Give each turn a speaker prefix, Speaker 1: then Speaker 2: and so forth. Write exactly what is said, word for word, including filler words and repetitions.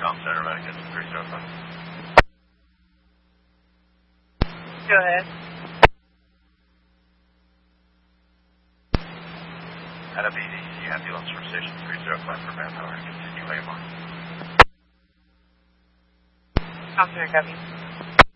Speaker 1: Com Center, Medic, three zero five.
Speaker 2: Go ahead.
Speaker 1: At a B D C ambulance for station three zero five for manpower. Continue A M R.
Speaker 2: Com Center, copy.